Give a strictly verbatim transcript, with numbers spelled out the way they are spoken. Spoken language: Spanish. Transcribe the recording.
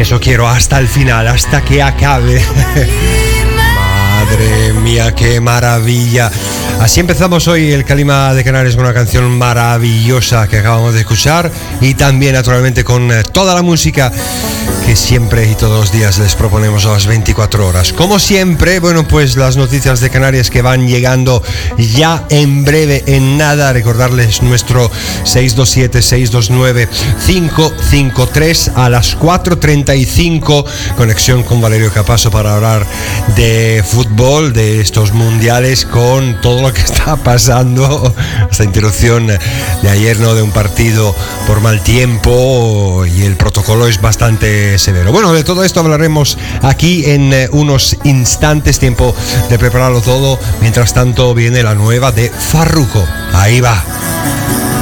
Eso quiero hasta el final, hasta que acabe. Madre mía, qué maravilla. Así empezamos hoy el Calima de Canarias con una canción maravillosa que acabamos de escuchar, y también naturalmente con toda la música que siempre y todos los días les proponemos a las veinticuatro horas. Como siempre, bueno, pues las noticias de Canarias que van llegando ya en breve, en nada. Recordarles nuestro seis dos siete, seis dos nueve, cinco cinco tres a las cuatro treinta y cinco. Conexión con Valerio Capasso para hablar de fútbol, de estos mundiales, con todo lo que está pasando. Esta interrupción de ayer, ¿no?, de un partido por mal tiempo, y el protocolo es bastante severo. Bueno, de todo esto hablaremos aquí en eh, unos instantes. Tiempo de prepararlo todo. Mientras tanto viene la nueva de Farruko. Ahí va.